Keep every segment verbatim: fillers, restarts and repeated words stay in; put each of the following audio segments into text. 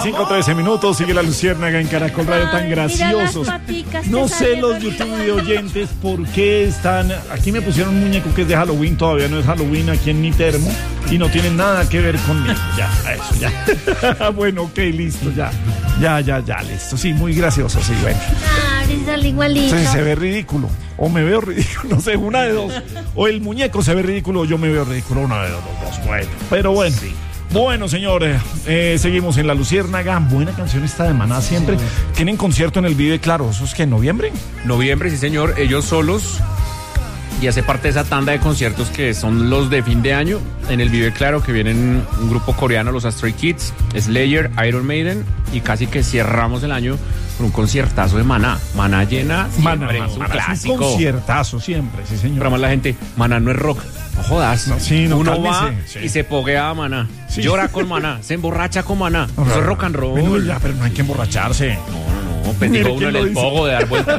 cinco, trece minutos, sigue la Luciérnaga en Caracol Radio, tan graciosos. No sé los YouTube oyentes por qué están. Aquí me pusieron un muñeco que es de Halloween, todavía no es Halloween aquí en mi termo y no tiene nada que ver conmigo. Ya, eso, ya. Bueno, ok, listo, ya. Ya, ya, ya, listo. Sí, muy gracioso, sí, bueno. Ah, es igualito. Sí, se ve ridículo. O me veo ridículo, no sé, una de dos. O el muñeco se ve ridículo o yo me veo ridículo, una de los dos. Bueno, pero bueno. Sí. Bueno, señores, eh, seguimos en La Luciérnaga. Buena canción esta de Maná siempre. Sí. ¿Tienen concierto en el Vive Claro? ¿Eso es que en noviembre? Noviembre, sí, señor. Ellos solos. Y hace parte de esa tanda de conciertos que son los de fin de año en el Vive Claro, que vienen un grupo coreano, los Stray Kids, Slayer, Iron Maiden, y casi que cerramos el año con un conciertazo de Maná. Maná llena, Maná, siempre, Maná, un Maná, clásico. Un conciertazo siempre, sí, señor. Pero más la gente, Maná no es rock. No jodas. No, sí, no, Uno va sí. y se poguea a Maná. Sí. Llora con Maná, se emborracha con Maná. No, Eso no, es rock and roll. Bueno, ya, pero no hay que emborracharse. No, no, no. Pendigo uno en el dice? pogo de dar vueltas.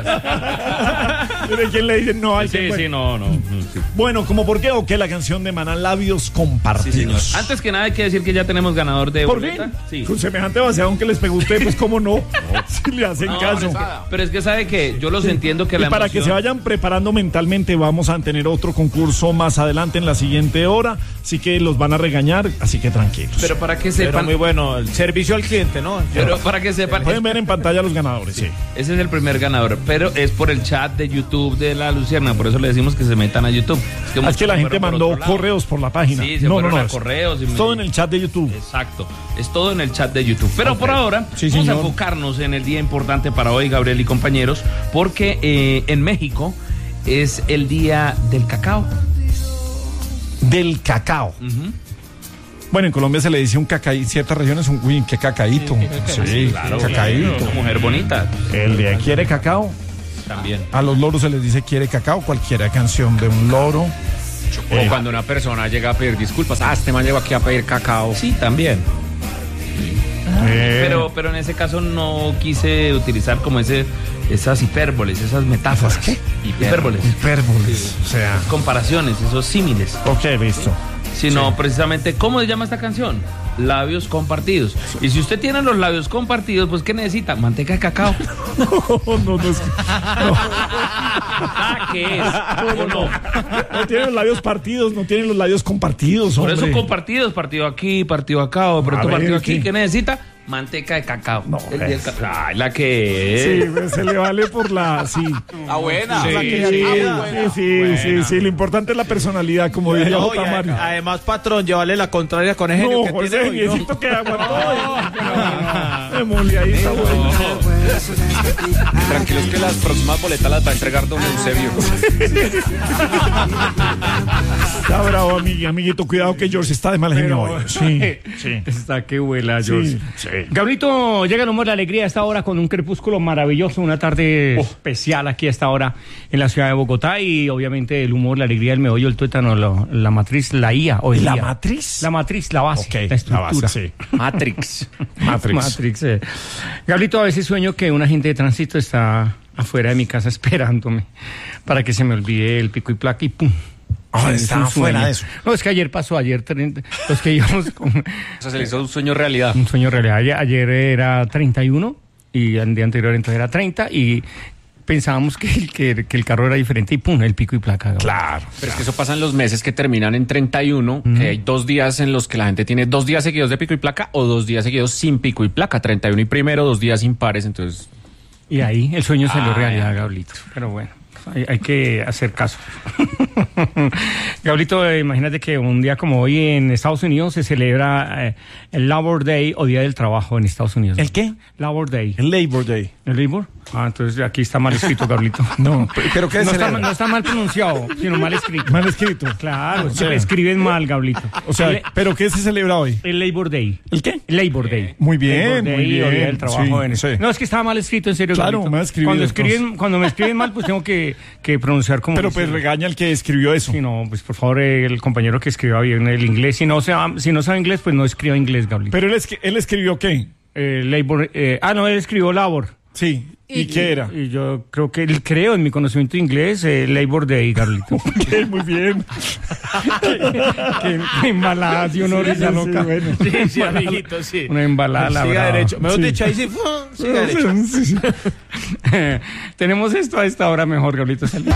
¿Pero quién le dice no hay sí, que... Sí, sí, no, no. Sí. Bueno, ¿cómo por qué o qué la canción de Maná, Labios Compartidos? Sí, antes que nada hay que decir que ya tenemos ganador de ¿Por boleta. Sí. Con semejante vaciadón que les pegó usted, pues cómo no. Si le hacen no, caso. Es que, pero es que sabe que yo los sí. entiendo que y la para emoción... que se vayan preparando mentalmente, vamos a tener otro concurso más adelante en la siguiente hora, así que los van a regañar, así que tranquilos. Pero para que sepan... Pero muy bueno, el servicio al cliente, ¿no? Pero, pero para que sepan... Pueden ver en pantalla los ganadores, sí. sí. Ese es el primer ganador, pero es por el chat de YouTube de La Luciérnaga, por eso le decimos que se metan a YouTube. Es que, es que la gente mandó por correos por la página. Sí, se no, fueron no, no, a correos. Es todo en el chat de YouTube. Exacto, es todo en el chat de YouTube. Pero okay. por ahora, sí, vamos señor. a enfocarnos en el día importante para hoy, Gabriel y compañeros, porque eh, en México es el día del cacao. Del cacao. Uh-huh. Bueno, en Colombia se le dice un cacaí, en ciertas regiones un uy, qué cacaíto. Sí, sí, claro, cacaíto. Una mujer bonita. El día quiere cacao. También. A los loros se les dice quiere cacao, cualquier canción de un loro. O eh. cuando una persona llega a pedir disculpas, ah, este man llegó aquí a pedir cacao. Sí, también. Eh. Pero, pero en ese caso no quise utilizar como ese, esas hipérboles, esas metáforas. ¿Qué? Hipérboles. Hipérboles. Sí. O sea. Comparaciones, esos símiles. Ok, listo. Sino sí. precisamente, ¿cómo se llama esta canción? Labios compartidos. Sí. Y si usted tiene los labios compartidos, pues ¿qué necesita? Manteca de cacao. No, no, no es que, no. Ah, ¿qué es? No, no, no. No tiene los labios partidos, no tiene los labios compartidos, hombre. Por eso compartidos, partido aquí, partido acá, o pronto partido aquí. ¿Qué? ¿Qué necesita? Manteca de cacao. No, el día ca- Ay, la que es. Sí, pues, se le vale por la. Sí. Ah, buena. Sí, la que sí, ah, sí, sí, buena. sí, sí. Lo importante es la personalidad, como diría no, J. Mario. Además, patrón, llevarle la contraria con ese genio no, que ese tiene. geniecito no. que aguantó. Démosle ahí, está bueno. Tranquilos que las próximas boletas las va a entregar don Eusebio. Está bravo, amig- amiguito. Cuidado que George está de mal genio hoy. Sí, sí. Está que vuela, George. Sí, sí. Gabrielito, llega el humor de la alegría a esta hora con un crepúsculo maravilloso, una tarde oh. especial aquí a esta hora en la ciudad de Bogotá y obviamente el humor, la alegría, el meollo, el tuétano, lo, la matriz, la I A. O el ¿La I A. matriz? La matriz, la base, okay, la estructura. La base, sí. Matrix. Matrix. Matrix. Eh. Gabrielito, a veces sueño que un agente de tránsito está afuera de mi casa esperándome para que se me olvide el pico y placa y pum. Oh, está fuera de eso. No, es que ayer pasó, ayer los que íbamos con... O sea, se le hizo un sueño realidad. Un sueño realidad. Ayer, ayer era treinta y uno y el día anterior entonces era treinta y pensábamos que, que, que el carro era diferente y pum, el pico y placa. Claro. Claro. Pero es que eso pasa en los meses que terminan en treinta y uno, mm. que hay dos días en los que la gente tiene dos días seguidos de pico y placa o dos días seguidos sin pico y placa. treinta y uno y primero, dos días impares, entonces... Y ahí el sueño salió ah, realidad, Gablito. Pero bueno, hay, hay que hacer caso. Gablito, eh, imagínate que un día como hoy en Estados Unidos se celebra eh, el Labor Day o Día del Trabajo en Estados Unidos. ¿El qué? Labor Day. El Labor Day. ¿El Labor? Ah, entonces aquí está mal escrito, Gablito. No, pero ¿qué es? No está, no está mal pronunciado, sino mal escrito. Mal escrito. Claro, o sea, escriben mal, Gablito. O sea, el, ¿pero qué se celebra hoy? El Labor Day. ¿El qué? Labor Day. Muy bien, Labor Day, muy bien. O Día del Trabajo. Sí, en sí. No, es que estaba mal escrito, en serio, claro, Gablito. mal escribido. Cuando, escriben, cuando me escriben mal, pues tengo que, que pronunciar como... Pero pues regaña al que escribió eso. Sí, no, pues por favor, el compañero que escriba bien el inglés. Si no, sea, si no sabe inglés, pues no escriba inglés, Gablito. ¿Pero él, es, él escribió qué? Eh, labor, eh, ah, no, él escribió labor. Sí. ¿Y, ¿Y qué era? Y yo creo que, creo en mi conocimiento de inglés, eh, Labor Day, Carlito. Ok, muy bien. Qué embalada, si uno risa loca. Bueno. Sí, sí, amiguito, sí. Una embalada, la Siga brava. derecho. Mejor Sí. dicho, ahí sí, siga derecho. Sí, sí. Tenemos esto a esta hora mejor, Carlito. Ah,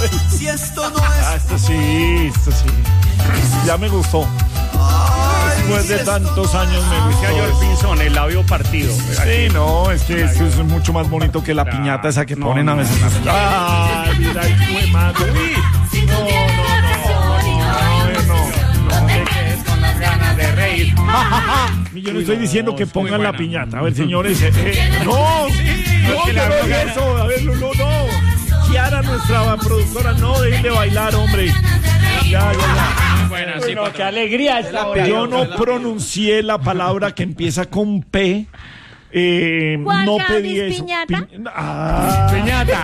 esto sí, esto sí. Ya me gustó. Después de tantos años me gustó. George Pinzón, el labio partido. Sí, no, es que esto es mucho más bonito que la piñata esa que No, ponen a no, veces. no, no. Ay, mira el cuemazo. Uy. No, no, no, no, no, Con las ganas de reír. no. Yo no estoy diciendo que pongan la piñata. A ver, señores. eh, eh, no, no, que la no, no, hagan. eso. A ver, no, no, no. Kiara, nuestra productora, no dejen de bailar, hombre. Ya, ya, ya. Bueno, sí, Bueno, qué patrón. alegría esta hora. Yo no pronuncié la palabra que empieza con P. Eh, ¿Cuál, no Gabriel, pedí eso. piñata? Pi- ah, Piñata.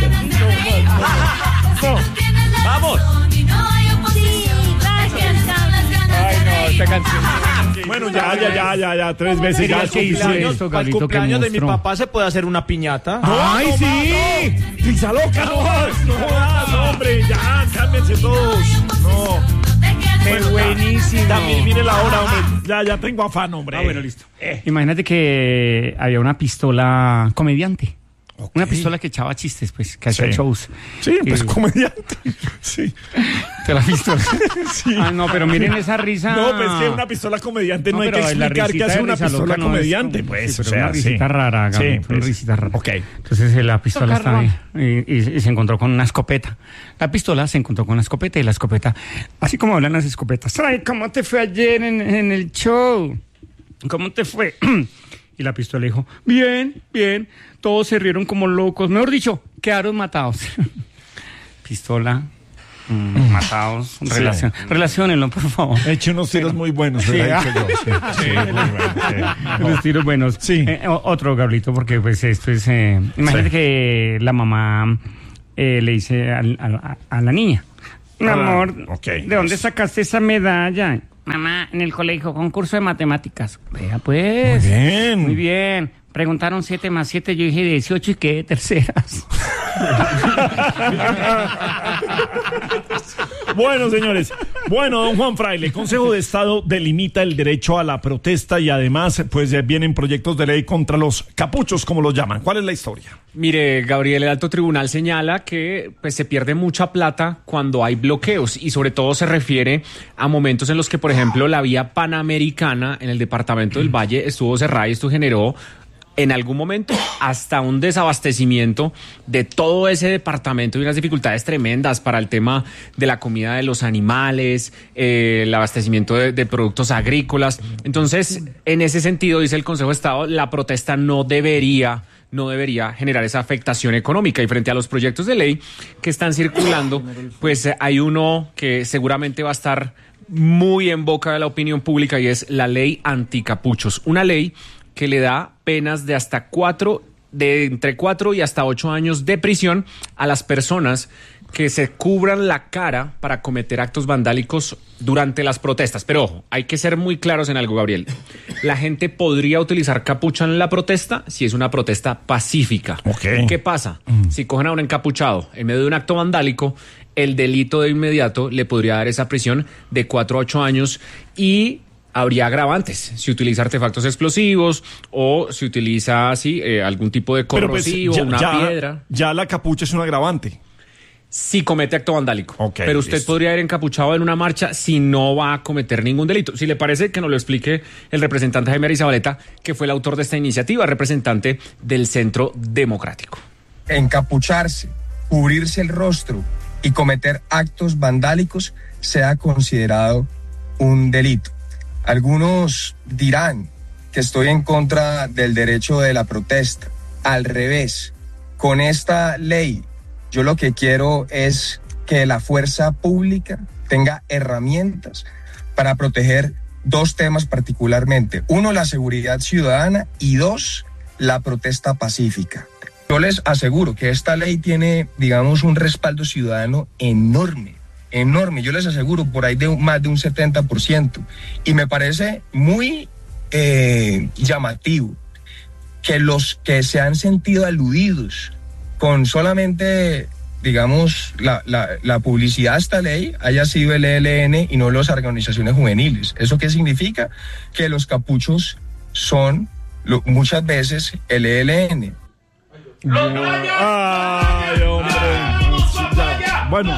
no. ¡Vamos! Sí, gracias, Carlos. Ay, no, esta canción. Bueno, ya, ya, ya, ya, ya, tres veces ya. Mira que hizo suficiente. esto, Para el Carlito, que cumpleaños de mi monstruo. papá se puede hacer una piñata. ¡Ay, sí! ¡Risa loca, no! ¡No jodas, hombre! ¡Ya, cámbiense todos! ¡No! ¡Qué buenísimo! También mire la hora, hombre. Ya, ya tengo afán, hombre. Ah, bueno, listo. Imagínate que había una pistola comediante. Ok. Una pistola que echaba chistes, pues, que hacía Sí. shows. Sí, pues Y- comediante. Sí. ¿Te la has visto? Sí. Ah, no, pero miren esa risa. No, pues que una pistola comediante no, hay que pero la explicar qué risita hace de una risa pistola loca no es comediante, como- pues. sí, o pero sea, una risita sí. rara, Gaby, Sí, una pues. risita rara. Ok. Entonces eh, la pistola está Socarrón. ahí y, y- y se encontró con una escopeta. La pistola se encontró con la escopeta y la escopeta, así como hablan las escopetas. Ay, ¿cómo te fue ayer en, en el show? ¿Cómo te fue? Y la pistola dijo, bien, bien. Todos se rieron como locos. Mejor dicho, quedaron matados. Pistola, mm, matados, relación. Relaciónenlo, por favor. He hecho unos tiros muy buenos, Sí, ¿verdad? ah. He hecho yo, sí, sí, muy buenos, sí. Los tiros buenos. Sí. Eh, o- otro, Gabrielito, porque pues esto es... eh, imagínate Sí. que la mamá eh, le dice al- al- a, a la niña, mi Ah, amor, ok. ¿de dónde sacaste esa medalla? Mamá, en el colegio, concurso de matemáticas. Vea pues. Muy bien. Muy bien. Preguntaron siete más siete, yo dije dieciocho y quedé terceras. Bueno, señores. Bueno, don Juan Fraile, Consejo de Estado delimita el derecho a la protesta y además, pues eh, vienen proyectos de ley contra los capuchos, como los llaman. ¿Cuál es la historia? Mire, Gabriel, el alto tribunal señala que pues, se pierde mucha plata cuando hay bloqueos y sobre todo se refiere a momentos en los que, por ejemplo, la vía panamericana en el departamento del Valle estuvo cerrada y esto generó en algún momento hasta un desabastecimiento de todo ese departamento y unas dificultades tremendas para el tema de la comida de los animales, eh, el abastecimiento de, de productos agrícolas. Entonces, en ese sentido, dice el Consejo de Estado, la protesta no debería no debería generar esa afectación económica. Y frente a los proyectos de ley que están circulando, pues eh, hay uno que seguramente va a estar muy en boca de la opinión pública y es la ley anticapuchos. Una ley que le da penas de hasta cuatro, de entre cuatro y hasta ocho años de prisión a las personas que se cubran la cara para cometer actos vandálicos durante las protestas. Pero ojo, hay que ser muy claros en algo, Gabriel. La gente podría utilizar capucha en la protesta si es una protesta pacífica. Ok. ¿Qué pasa? Si cogen a un encapuchado en medio de un acto vandálico, el delito de inmediato le podría dar esa prisión de cuatro a ocho años y habría agravantes si utiliza artefactos explosivos o si utiliza así eh, algún tipo de Pero pues, corrosivo, ya, una ya- piedra. ya la capucha es un agravante. Si comete acto vandálico. Ok, pero usted listo. podría ir encapuchado en una marcha si no va a cometer ningún delito. Si le parece, que nos lo explique el representante Jaime Arizabaleta, que fue el autor de esta iniciativa, representante del Centro Democrático. Encapucharse, cubrirse el rostro y cometer actos vandálicos sea considerado un delito. Algunos dirán que estoy en contra del derecho de la protesta. Al revés, con esta ley yo lo que quiero es que la fuerza pública tenga herramientas para proteger dos temas particularmente. Uno, la seguridad ciudadana y dos, la protesta pacífica. Yo les aseguro que esta ley tiene, digamos, un respaldo ciudadano enorme, enorme. Yo les aseguro por ahí de un- más de un setenta por ciento. Y me parece muy eh, llamativo que los que se han sentido aludidos con solamente, digamos, la, la, la publicidad a esta ley haya sido el E L N y no las organizaciones juveniles. ¿Eso qué significa? Que los capuchos son lo, muchas veces el E L N. ¡Los Brian! ¡Ay, hombre! Ya. Bueno,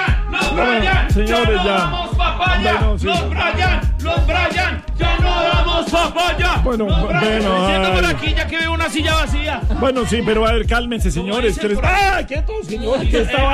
bueno, señores, ya. Papaya, Bueno, sí. los Brian, los Brian, ya no damos papaya. Bueno, Los Brian, bueno, me siento por ay. aquí ya que veo una silla vacía. Bueno, sí, pero a ver, cálmense, señores. dicen que les- por ahí? ¡Ah, quietos, señores! ¿Qué está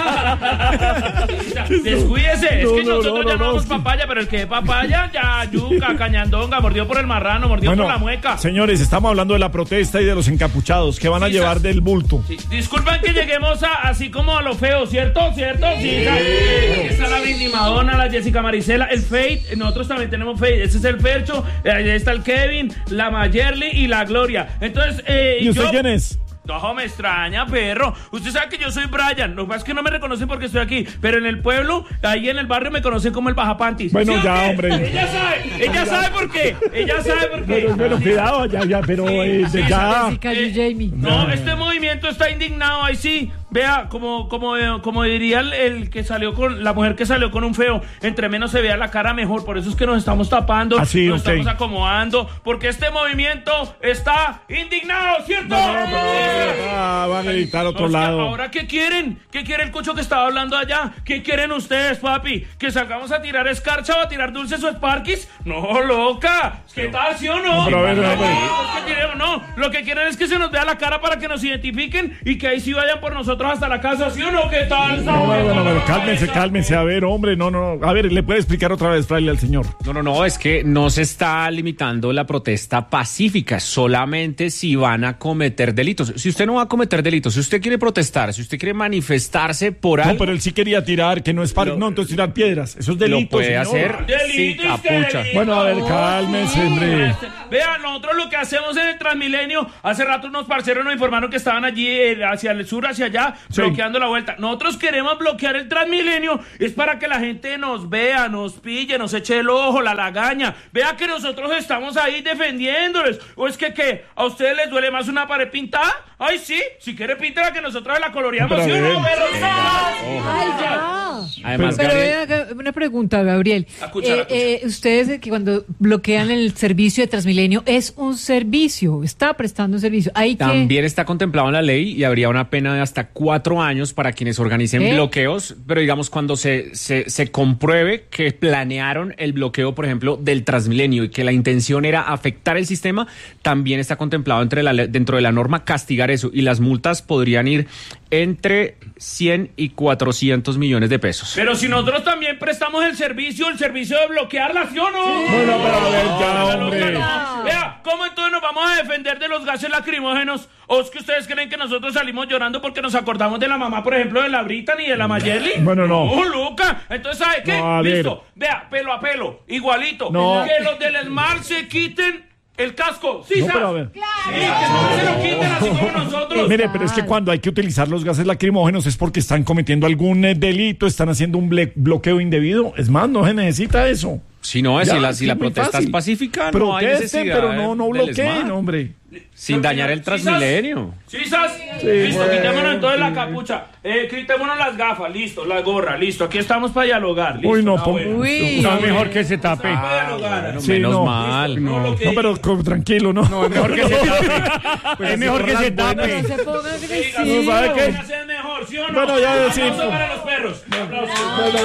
vaina? Descuídese, es No, que no, nosotros no, ya no, no damos sí. papaya, pero el que es papaya, ya yuca, cañandonga, mordió por el marrano, mordió Bueno, por la mueca. señores, estamos hablando de la protesta y de los encapuchados que van a Sí, llevar sa- del bulto. Sí, disculpen que lleguemos a, así como a lo feo, ¿cierto? ¿Cierto? Sí, sa- eh, está la Britney Madonna, la Jessica Marisela, el Fate, nosotros también tenemos Fate, ese es el Fercho, eh, ahí está el Kevin, la Mayerly y la Gloria. Entonces, eh, ¿Y usted yo- quién es? No, me extraña, perro. Usted sabe que yo soy Brian. Lo que pasa es que no me reconocen porque estoy aquí. Pero en el pueblo, ahí en el barrio, me conocen como el Bajapantis. Bueno, ¿Sí o ya, qué? hombre. Ella sabe. Ella sabe por qué. Ella sabe por qué. Pero, pero cuidado, ya, ya, pero Sí, eh, sí, ya. Jessica y Eh, Jamie. No, este movimiento está indignado. Ahí sí. Vea, como, como, eh, como diría el, el que salió con, la mujer que salió con un feo, entre menos se vea la cara mejor, por eso es que nos estamos tapando, Así, nos ok. estamos acomodando, porque este movimiento está indignado, ¿cierto? No, no, pero, ah, van a editar otro No, es que lado. ¿Ahora qué quieren? ¿Qué quiere el cocho que estaba hablando allá? ¿Qué quieren ustedes, papi? ¿Que salgamos a tirar escarcha o a tirar dulces o sparkis? No, loca. ¿Qué tal, sí o no? No, pero a ver, a ver. No, es que tiremos, no. Lo que quieren es que se nos vea la cara para que nos identifiquen y que ahí sí vayan por nosotros hasta la casa, ¿sí o no? ¿Qué tal? No, no, no, no, no, cálmense, cálmense. A ver, hombre, no, no. A ver, ¿le puede explicar otra vez, Fraile, al señor? No, no, no, es que no se está limitando la protesta pacífica, solamente si van a cometer delitos. Si usted no va a cometer delitos, si usted quiere protestar, si usted quiere manifestarse por No, algo, pero él sí quería tirar, que no es para. Lo- No, entonces tirar piedras. Eso es lo delito, puede señor. hacer Delito, sin es que capucha. delito. Bueno, a ver, cálmense, hombre. Vean, nosotros lo que hacemos en el Transmilenio, hace rato unos parceros nos informaron que estaban allí eh, hacia el sur, hacia allá, Sí. bloqueando la vuelta. Nosotros queremos bloquear el Transmilenio, es para que la gente nos vea, nos pille, nos eche el ojo, la lagaña. Vea que nosotros estamos ahí defendiéndoles. ¿O es que qué? ¿A ustedes les duele más una pared pintada? Ay, sí, si quiere píntela que nosotros la coloreamos, Pero ¿sí o no? a ver. Pero- Ay, ya. Además, Pero Gabriel, ven acá, una pregunta, Gabriel. La cuchara, Eh, la cuchara. eh, ustedes eh, que cuando bloquean el servicio de Transmilenio es un servicio, está prestando un servicio. Hay que también está contemplado en la ley y habría una pena de hasta cuatro años para quienes organicen ¿Eh? bloqueos, pero digamos cuando se, se, se compruebe que planearon el bloqueo, por ejemplo, del Transmilenio y que la intención era afectar el sistema, también está contemplado entre la, le- dentro de la norma castigar eso y las multas podrían ir entre cien y cuatrocientos millones de pesos. Pero si nosotros también prestamos el servicio, el servicio de bloquearla, ¿sí o no? Bueno, pero a ver, ya, No, hombre. no, no. Vea, ¿cómo entonces nos vamos a defender de los gases lacrimógenos? ¿O es que ustedes creen que nosotros salimos llorando porque nos acordamos de la mamá, por ejemplo, de la Brittany y de la Mayerly? Bueno, no. No, Luca. Entonces, ¿sabe qué? No, a ver. Listo. Vea, pelo a pelo, igualito. No. Que los del Smart se quiten el casco. ¿Sí, No, ¿sabes? pero a ver. Sí, que no se lo quiten así como nosotros. Mire, pero es que cuando hay que utilizar los gases lacrimógenos es porque están cometiendo algún eh, delito, están haciendo un ble- bloqueo indebido. Es más, no se necesita eso. Si no, Ya, si la, si es la muy protesta fácil. es pacífica, no hay Protesten, necesidad pero no, no del bloqueen, smart. hombre. Sin dañar el ¿Sí, Sas? Transmilenio. ¿Sí, Sas? Listo, quitémonos entonces la capucha. Eh, quitémonos las gafas, listo, la gorra, listo. Aquí estamos para dialogar. Listo, Uy, no, ah, pon- bueno. Uy. No, mejor que se tape. Estamos para dialogar. Sí, Menos no. mal. No, lo que- No, pero co- tranquilo, ¿no? No, es mejor que se tape. Es mejor que se no tape. se ponga Sí, agresivo. no sabe qué. hacer mejor, ¿sí o no? Bueno, ya decimos. Aplauso para los perros. Aplausos.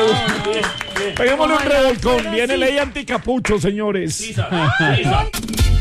Peguémosle un Ojalá, revolcón. pero Viene sí. ley anticapucho, señores. Sí, Sas. Sí, Sas.